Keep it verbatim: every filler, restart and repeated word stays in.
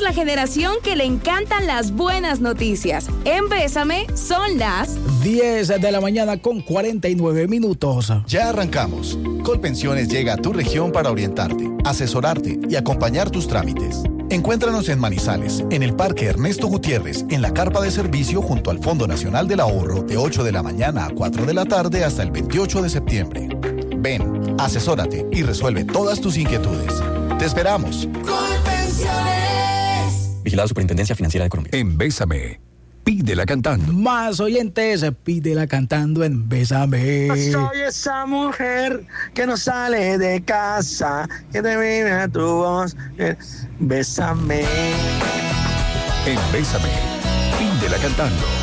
la generación que le encantan las buenas noticias. En Bésame son las diez de la mañana con cuarenta y nueve minutos. Ya arrancamos. Colpensiones llega a tu región para orientarte, asesorarte y acompañar tus trámites. Encuéntranos en Manizales, en el Parque Ernesto Gutiérrez, en la carpa de servicio junto al Fondo Nacional del Ahorro, de ocho de la mañana a cuatro de la tarde hasta el veintiocho de septiembre. Ven, asesórate y resuelve todas tus inquietudes. ¡Te esperamos! Colpensiones. Vigilado Superintendencia Financiera de Colombia. En Bésame, pídela cantando. Más oyentes, pídela cantando en Bésame. Soy esa mujer que no sale de casa, que te vive a tu voz. Bésame. En Bésame, pídela cantando.